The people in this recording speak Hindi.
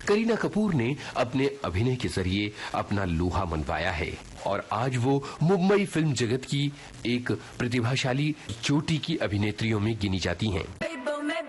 करीना कपूर ने अपने अभिनय के जरिए अपना लोहा मनवाया है और आज वो मुंबई फिल्म जगत की एक प्रतिभाशाली चोटी की अभिनेत्रियों में गिनी जाती हैं।